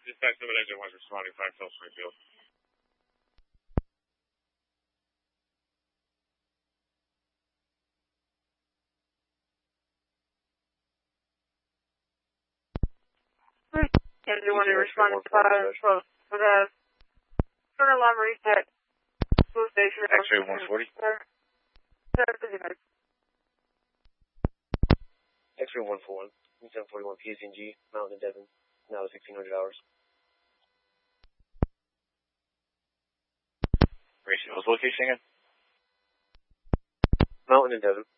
Dispatch 7 was responding 5 South Springfield. And you want to respond to 5 for the front alarm reset. Police station. X-ray 140. X-ray 141. 741 PSNG, Mountain and Devon. Now 1600 hours. Ratio, what's location again? Mountain and Devon.